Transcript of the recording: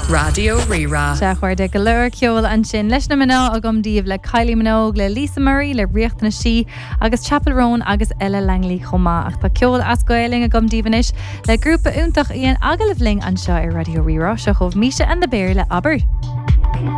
Radio Rira. Se chuir de go leir ceol an sin leis na mná a gom díobh le Kylie Minogue, le Lisa Murray, le Riocht na Si, agus Chapel Roan agus Ella Langley chomá. Ach tá ceol ascoiling a gom dívanis le grúpa úntach íon agalibhling an seo i Radio Rira, se chomh Misha and the Bear le Aber.